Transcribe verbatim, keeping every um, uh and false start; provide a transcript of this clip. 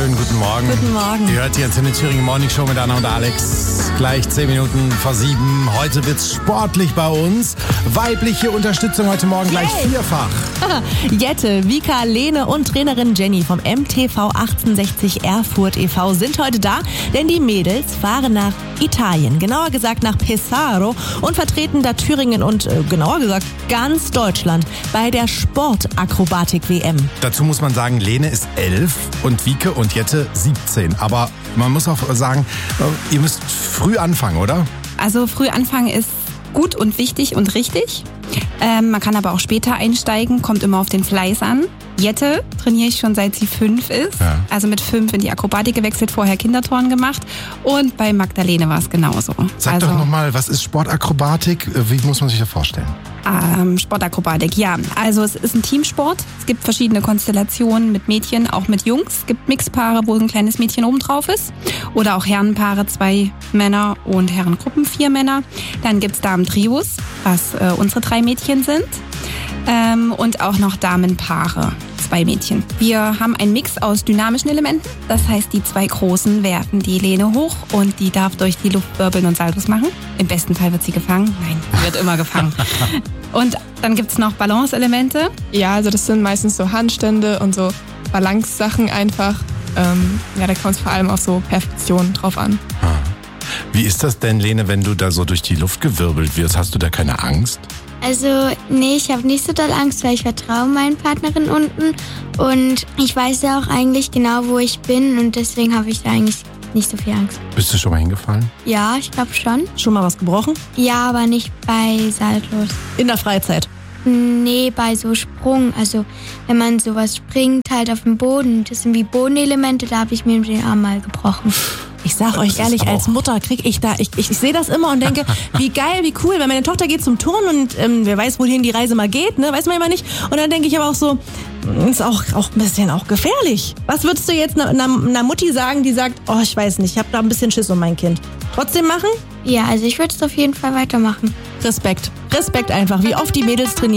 Schönen guten Morgen. Guten Morgen. Ihr hört die Antenne Thüringen Morning Show mit Anna und Alex. Gleich zehn Minuten vor sieben. Heute wird's sportlich bei uns. Weibliche Unterstützung heute Morgen gleich Yay. vierfach. Jette, Vika, Lene und Trainerin Jenny vom M T V achtzehnhundertsechzig Erfurt e V sind heute da, denn die Mädels fahren nach Italien, genauer gesagt nach Pesaro und vertreten da Thüringen und äh, genauer gesagt ganz Deutschland bei der Sportakrobatik-W M. Dazu muss man sagen, Lene ist elf und Vike und Jette siebzehn. Aber man muss auch sagen, ihr müsst früh anfangen, oder? Also früh anfangen ist gut und wichtig und richtig. Ähm, man kann aber auch später einsteigen, kommt immer auf den Fleiß an. Jette trainiere ich schon seit sie fünf ist. Ja. Also mit fünf in die Akrobatik gewechselt, vorher Kinderturnen gemacht. Und bei Magdalene war es genauso. Sag also, doch nochmal, was ist Sportakrobatik? Wie muss man sich das vorstellen? Ähm, Sportakrobatik, ja. Also es ist ein Teamsport. Es gibt verschiedene Konstellationen mit Mädchen, auch mit Jungs. Es gibt Mixpaare, wo ein kleines Mädchen oben drauf ist. Oder auch Herrenpaare, zwei Männer und Herrengruppen, vier Männer. Dann gibt es Damen-Trios, was äh, unsere drei Mädchen sind. Ähm, und auch noch Damenpaare, zwei Mädchen. Wir haben einen Mix aus dynamischen Elementen. Das heißt, die zwei Großen werfen die Lene hoch und die darf durch die Luft wirbeln und Saltos machen. Im besten Fall wird sie gefangen. Nein, sie wird immer gefangen. Und dann gibt's noch Balance-Elemente. Ja, also das sind meistens so Handstände und so Balance-Sachen einfach. Ähm, ja, da kommt es vor allem auf so Perfektion drauf an. Wie ist das denn, Lene, wenn du da so durch die Luft gewirbelt wirst? Hast du da keine Angst? Also, nee, ich habe nicht so doll Angst, weil ich vertraue meinen Partnerin unten und ich weiß ja auch eigentlich genau, wo ich bin und deswegen habe ich da eigentlich nicht so viel Angst. Bist du schon mal hingefallen? Ja, ich glaube schon. Schon mal was gebrochen? Ja, aber nicht bei Saltos. In der Freizeit. Nee, bei so Sprung. Also, wenn man sowas springt, halt auf dem Boden. Das sind wie Bodenelemente, da habe ich mir den Arm mal gebrochen. Ich sag euch Das ist ehrlich, auch- als Mutter krieg ich da, ich, ich, ich sehe das immer und denke, wie geil, wie cool, weil meine Tochter geht zum Turnen und ähm, wer weiß, wohin die Reise mal geht, ne, weiß man immer nicht. Und dann denke ich aber auch so, ist auch, auch ein bisschen auch gefährlich. Was würdest du jetzt einer, einer Mutti sagen, die sagt, oh, ich weiß nicht, ich habe da ein bisschen Schiss um mein Kind. Trotzdem machen? Ja, also ich würde es auf jeden Fall weitermachen. Respekt. Respekt einfach, wie oft die Mädels trainieren.